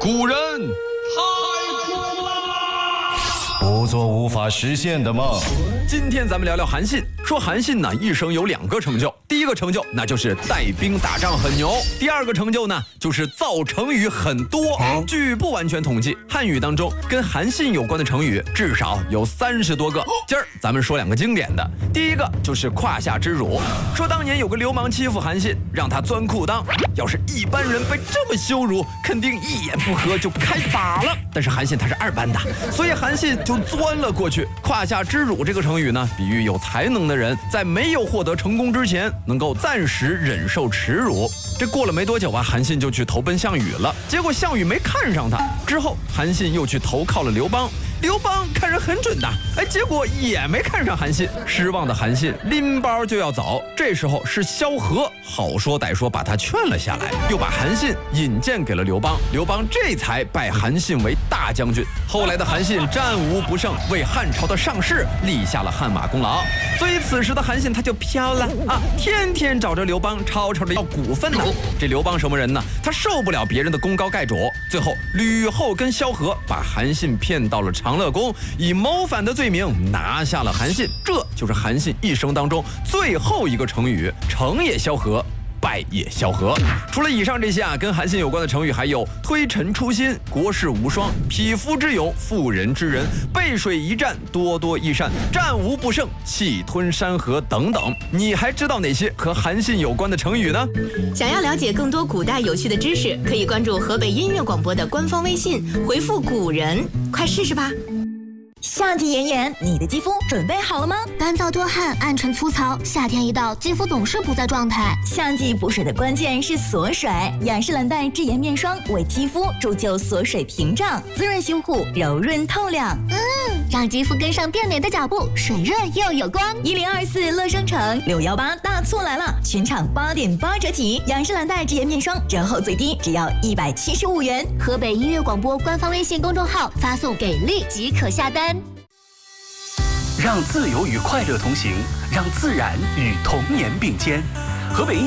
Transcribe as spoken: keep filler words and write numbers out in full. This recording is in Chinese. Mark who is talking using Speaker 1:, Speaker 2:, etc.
Speaker 1: 古人太苦了，
Speaker 2: 不做无法实现的梦。
Speaker 3: 今天咱们聊聊韩信。说韩信呢，一生有两个成就，第一个成就那就是带兵打仗很牛，第二个成就呢就是造成语很多。据不完全统计，汉语当中跟韩信有关的成语至少有三十多个。今儿咱们说两个经典的，第一个就是胯下之辱。说当年有个流氓欺负韩信，让他钻裤裆，要是一般人被这么羞辱，肯定一言不合就开打了。但是韩信他是二班的，所以韩信就钻了过去。胯下之辱这个成语呢，比喻有才能的人在没有获得成功之前，能够暂时忍受耻辱。这过了没多久啊，韩信就去投奔项羽了。结果项羽没看上他，之后韩信又去投靠了刘邦。刘邦看人很准的，哎，结果也没看上韩信。失望的韩信拎包就要走，这时候是萧何好说歹说把他劝了下来，又把韩信引荐给了刘邦。刘邦这才拜韩信为大将军。后来的韩信战无不胜，为汉朝的上市立下了汗马功劳。所以此时的韩信他就飘了啊，天天找着刘邦吵吵着要股份呢。这刘邦什么人呢？他受不了别人的功高盖主，最后吕后跟萧何把韩信骗到了长乐宫，以谋反的罪名拿下了韩信。这就是韩信一生当中最后一个成语，成也萧何，败也萧何。除了以上这些啊，跟韩信有关的成语还有推陈出新、国士无双、匹夫之勇、妇人之仁、背水一战、多多益善、战无不胜、气吞山河等等。你还知道哪些和韩信有关的成语呢？
Speaker 4: 想要了解更多古代有趣的知识，可以关注河北音乐广播的官方微信，回复古人，快试试吧。
Speaker 5: 夏季炎炎，你的肌肤准备好了吗？
Speaker 6: 干燥多汗、暗沉粗糙，夏天一到，肌肤总是不在状态。
Speaker 5: 夏季补水的关键是锁水，雅诗兰黛智妍面霜为肌肤铸就锁水屏障，滋润修护，柔润透亮。
Speaker 6: 嗯，让肌肤跟上变美的脚步，水润又有光。
Speaker 5: 一零二四乐商城六幺八大促来了，全场八点八折起，雅诗兰黛智妍面霜折后最低只要一百七十五元。
Speaker 6: 河北音乐广播官方微信公众号发送“给力”即可下单。
Speaker 7: 让自由与快乐同行，让自然与童年并肩。河北